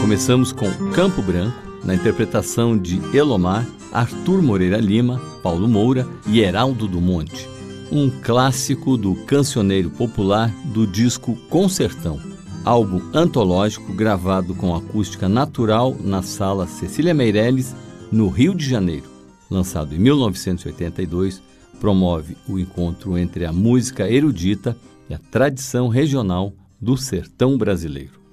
Começamos com Campo Branco, na interpretação de Elomar, Arthur Moreira Lima, Paulo Moura e Heraldo do Monte. Um clássico do cancioneiro popular do disco Concertão, álbum antológico gravado com acústica natural na Sala Cecília Meirelles, no Rio de Janeiro. Lançado em 1982, promove o encontro entre a música erudita e a tradição regional do sertão brasileiro.